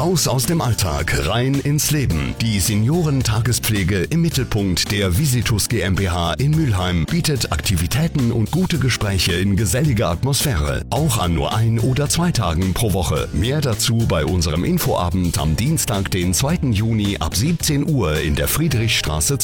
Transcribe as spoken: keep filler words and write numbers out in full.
Raus aus dem Alltag, rein ins Leben. Die Seniorentaagespflege im Mittelpunkt der Visitus GmbH in Mülheim bietet Aktivitäten und gute Gespräche in geselliger Atmosphäre. Auch an nur ein oder zwei Tagen pro Woche. Mehr dazu bei unserem Infoabend am Dienstag, den zweiten Juni ab siebzehn Uhr in der Friedrichstraße